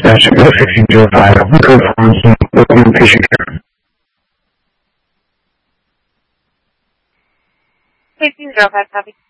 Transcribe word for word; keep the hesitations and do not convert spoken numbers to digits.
That's a fifteen zero five. Good patient care. fifteen zero five, copy.